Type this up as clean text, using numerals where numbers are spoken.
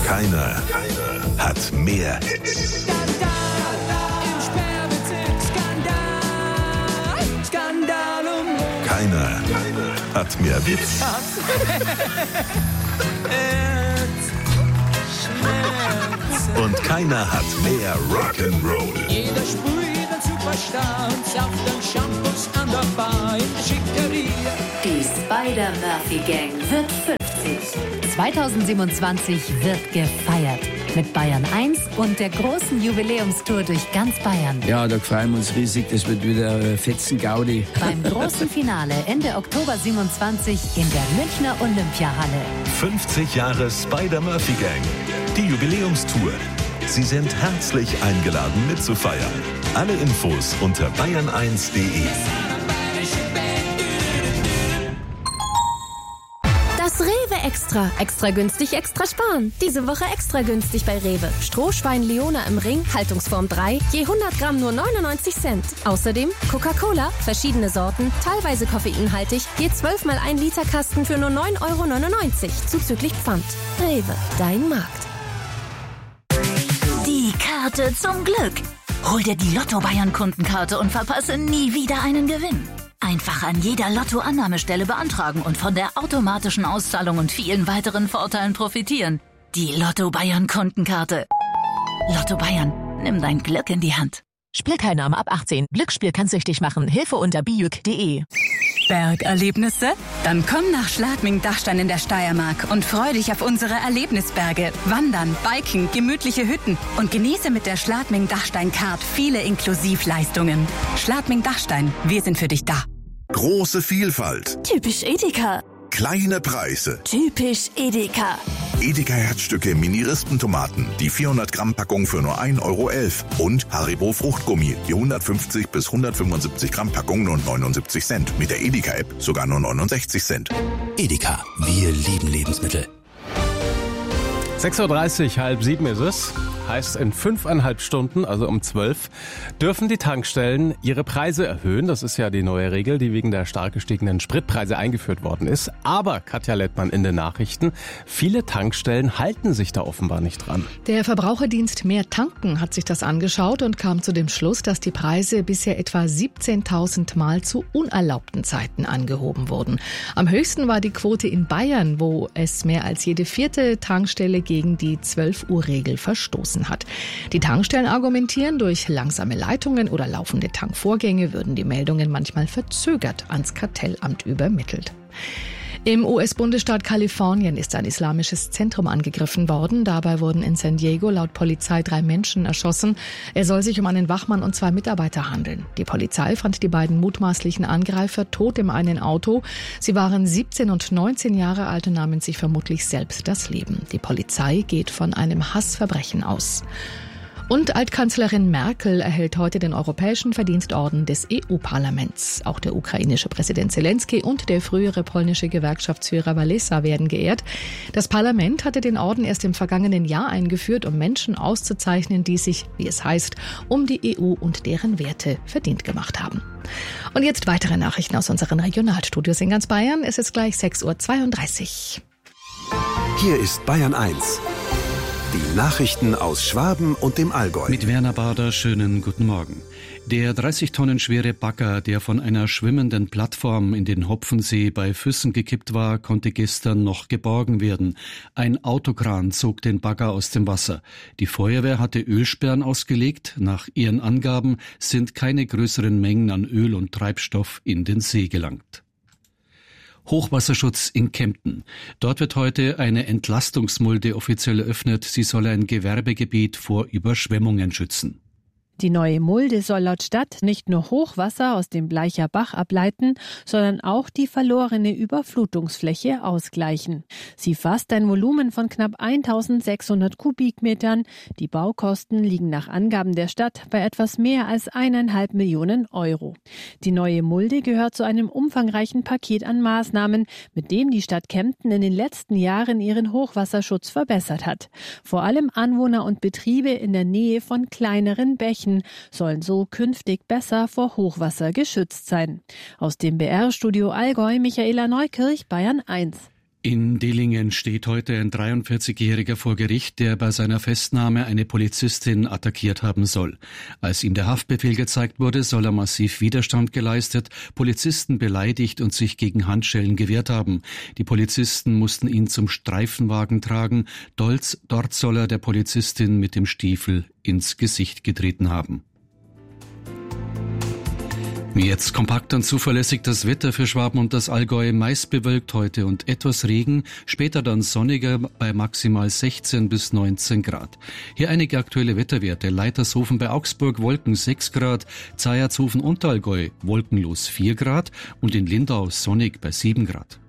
Keiner hat mehr Hits. Skandal im Sperrbezirk. Skandal um Keiner hat mehr Witz. Und keiner hat mehr Rock'n'Roll. Jeder sprüht einen Superstar und sauft den Shampoos an der Bar in der Schickeria. Die Spider-Murphy-Gang wird 50. 2027 wird gefeiert. Mit Bayern 1 und der großen Jubiläumstour durch ganz Bayern. Ja, da freuen wir uns riesig. Das wird wieder Fetzen-Gaudi. Beim großen Finale Ende Oktober 27 in der Münchner Olympiahalle. 50 Jahre Spider-Murphy-Gang. Die Jubiläumstour. Sie sind herzlich eingeladen mitzufeiern. Alle Infos unter bayern1.de. Das Rewe Extra. Extra günstig, extra sparen. Diese Woche extra günstig bei Rewe. Strohschwein Leona im Ring, Haltungsform 3, je 100 Gramm nur 99 Cent. Außerdem Coca-Cola, verschiedene Sorten, teilweise koffeinhaltig, je 12 mal 1 Liter Kasten für nur 9,99 €, zuzüglich Pfand. Rewe, dein Markt. Die Karte zum Glück. Hol dir die Lotto-Bayern-Kundenkarte und verpasse nie wieder einen Gewinn. Einfach an jeder Lotto-Annahmestelle beantragen und von der automatischen Auszahlung und vielen weiteren Vorteilen profitieren. Die Lotto-Bayern-Kundenkarte. Lotto Bayern, nimm dein Glück in die Hand. Spielteilnahme ab 18. Glücksspiel kann süchtig machen. Hilfe unter bijuk.de. Bergerlebnisse? Dann komm nach Schladming-Dachstein in der Steiermark und freu dich auf unsere Erlebnisberge. Wandern, Biken, gemütliche Hütten und genieße mit der Schladming-Dachstein-Card viele Inklusivleistungen. Schladming-Dachstein, wir sind für dich da. Große Vielfalt. Typisch Edeka. Kleine Preise. Typisch Edeka. Edeka Herzstücke Mini-Rispentomaten. Die 400 Gramm Packung für nur 1,11 €. Und Haribo Fruchtgummi. Die 150 bis 175 Gramm Packung nur 79 Cent. Mit der Edeka-App sogar nur 69 Cent. Edeka, wir lieben Lebensmittel. 6:30 Uhr, 6:30 ist es. Heißt, in 5,5 Stunden, also um 12, dürfen die Tankstellen ihre Preise erhöhen. Das ist ja die neue Regel, die wegen der stark gestiegenen Spritpreise eingeführt worden ist. Aber, Katja Lettmann in den Nachrichten, viele Tankstellen halten sich da offenbar nicht dran. Der Verbraucherdienst Mehr Tanken hat sich das angeschaut und kam zu dem Schluss, dass die Preise bisher etwa 17.000 Mal zu unerlaubten Zeiten angehoben wurden. Am höchsten war die Quote in Bayern, wo es mehr als jede 4. Tankstelle gegen die 12-Uhr-Regel verstoßen hat. Die Tankstellen argumentieren, durch langsame Leitungen oder laufende Tankvorgänge würden die Meldungen manchmal verzögert ans Kartellamt übermittelt. Im US-Bundesstaat Kalifornien ist ein islamisches Zentrum angegriffen worden. Dabei wurden in San Diego laut Polizei 3 Menschen erschossen. Es soll sich um einen Wachmann und 2 Mitarbeiter handeln. Die Polizei fand die beiden mutmaßlichen Angreifer tot im einen Auto. Sie waren 17 und 19 Jahre alt und nahmen sich vermutlich selbst das Leben. Die Polizei geht von einem Hassverbrechen aus. Und Altkanzlerin Merkel erhält heute den Europäischen Verdienstorden des EU-Parlaments. Auch der ukrainische Präsident Zelensky und der frühere polnische Gewerkschaftsführer Walesa werden geehrt. Das Parlament hatte den Orden erst im vergangenen Jahr eingeführt, um Menschen auszuzeichnen, die sich, wie es heißt, um die EU und deren Werte verdient gemacht haben. Und jetzt weitere Nachrichten aus unseren Regionalstudios in ganz Bayern. Es ist gleich 6:32 Uhr. Hier ist Bayern 1. Die Nachrichten aus Schwaben und dem Allgäu. Mit Werner Bader, schönen guten Morgen. Der 30 Tonnen schwere Bagger, der von einer schwimmenden Plattform in den Hopfensee bei Füssen gekippt war, konnte gestern noch geborgen werden. Ein Autokran zog den Bagger aus dem Wasser. Die Feuerwehr hatte Ölsperren ausgelegt. Nach ihren Angaben sind keine größeren Mengen an Öl und Treibstoff in den See gelangt. Hochwasserschutz in Kempten. Dort wird heute eine Entlastungsmulde offiziell eröffnet. Sie soll ein Gewerbegebiet vor Überschwemmungen schützen. Die neue Mulde soll laut Stadt nicht nur Hochwasser aus dem Bleicher Bach ableiten, sondern auch die verlorene Überflutungsfläche ausgleichen. Sie fasst ein Volumen von knapp 1.600 Kubikmetern. Die Baukosten liegen nach Angaben der Stadt bei etwas mehr als 1,5 Millionen €. Die neue Mulde gehört zu einem umfangreichen Paket an Maßnahmen, mit dem die Stadt Kempten in den letzten Jahren ihren Hochwasserschutz verbessert hat. Vor allem Anwohner und Betriebe in der Nähe von kleineren Bächen sollen so künftig besser vor Hochwasser geschützt sein. Aus dem BR-Studio Allgäu, Michaela Neukirch, Bayern 1. In Dillingen steht heute ein 43-Jähriger vor Gericht, der bei seiner Festnahme eine Polizistin attackiert haben soll. Als ihm der Haftbefehl gezeigt wurde, soll er massiv Widerstand geleistet, Polizisten beleidigt und sich gegen Handschellen gewehrt haben. Die Polizisten mussten ihn zum Streifenwagen tragen. Dort soll er der Polizistin mit dem Stiefel ins Gesicht getreten haben. Jetzt kompakt und zuverlässig das Wetter für Schwaben und das Allgäu. Meist bewölkt heute und etwas Regen, später dann sonniger bei maximal 16 bis 19 Grad. Hier einige aktuelle Wetterwerte. Leitershofen bei Augsburg Wolken 6 Grad, Zeiertshofen Unterallgäu wolkenlos 4 Grad und in Lindau sonnig bei 7 Grad.